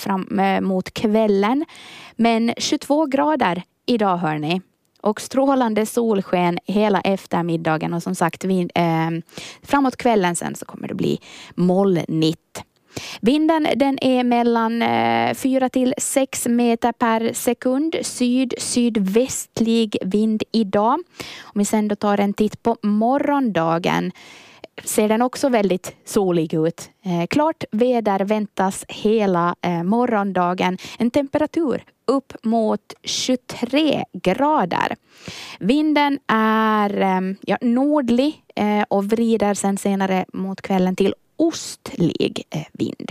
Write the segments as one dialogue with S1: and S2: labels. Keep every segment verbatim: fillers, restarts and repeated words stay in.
S1: fram eh, mot kvällen. Men tjugotvå grader idag hörni. Och strålande solsken hela eftermiddagen. Och som sagt, vi, eh, framåt kvällen sen så kommer det bli molnigt. Vinden den är mellan eh, fyra till sex meter per sekund. Syd-sydvästlig vind idag. Om vi sen då tar en titt på morgondagen ser den också väldigt solig ut. Eh, klart väder väntas hela eh, morgondagen. En temperatur upp mot tjugotre grader. Vinden är eh, ja, nordlig eh, och vrider sen senare mot kvällen till ostlig eh, vind.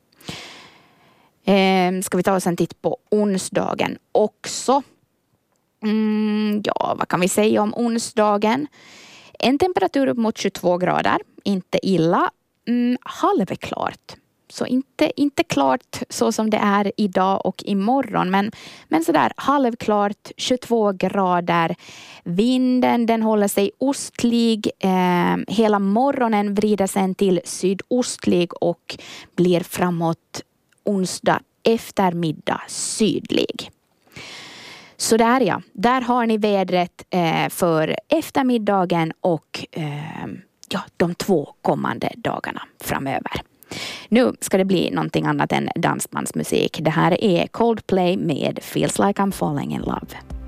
S1: Eh, ska vi ta oss en titt på onsdagen också. Mm, ja, vad kan vi säga om onsdagen? En temperatur upp mot tjugotvå grader. Inte illa. Mm, halvklart. Så inte, inte klart så som det är idag och imorgon. Men, men sådär halvklart. tjugotvå grader. Vinden den håller sig ostlig. Eh, hela morgonen vrider sen till sydostlig. Och blir framåt onsdag eftermiddag sydlig. Så där ja, där har ni vädret eh, för eftermiddagen och eh, ja, de två kommande dagarna framöver. Nu ska det bli någonting annat än dansbandsmusik. Det här är Coldplay med Feels Like I'm Falling in Love.